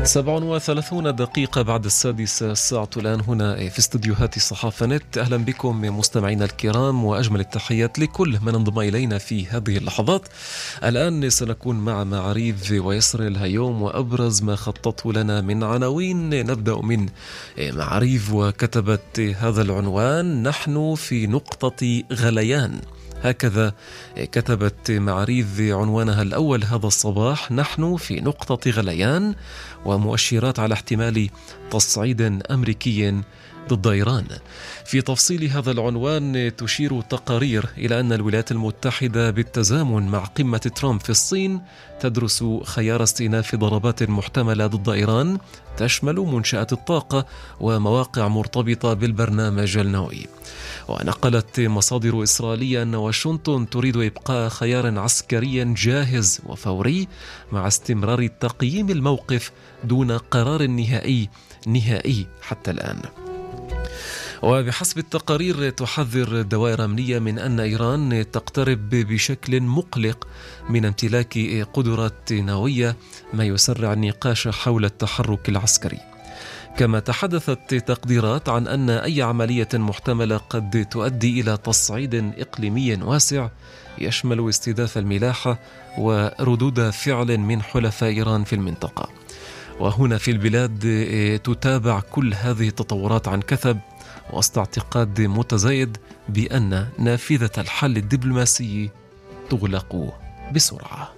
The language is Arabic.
37 دقيقة بعد 6 الساعة الآن هنا في استديوهات صحافة نت. أهلا بكم مستمعينا الكرام وأجمل التحيات لكل من انضم إلينا في هذه اللحظات. الآن سنكون مع معاريف ويسر الهيوم وأبرز ما خططه لنا من عناوين. نبدأ من معاريف وكتبت هذا العنوان: نحن في نقطة غليان. هكذا كتبت معاريف عنوانها الأول هذا الصباح: نحن في نقطة غليان ومؤشرات على احتمال تصعيد أمريكي ضد إيران. في تفصيل هذا العنوان تشير تقارير إلى أن الولايات المتحدة بالتزامن مع قمة ترامب في الصين تدرس خيار استئناف ضربات محتملة ضد إيران تشمل منشآت الطاقة ومواقع مرتبطة بالبرنامج النووي. ونقلت مصادر إسرائيلية أن واشنطن تريد إبقاء خيار عسكري جاهز وفوري مع استمرار تقييم الموقف دون قرار نهائي حتى الآن. وبحسب التقارير تحذر دوائر أمنية من أن إيران تقترب بشكل مقلق من امتلاك قدرة نووية، ما يسرع النقاش حول التحرك العسكري. كما تحدثت تقديرات عن أن أي عملية محتملة قد تؤدي إلى تصعيد إقليمي واسع يشمل استهداف الملاحة وردود فعل من حلفاء إيران في المنطقة. وهنا في البلاد تتابع كل هذه التطورات عن كثب وسط اعتقاد متزايد بأن نافذة الحل الدبلوماسي تغلق بسرعة.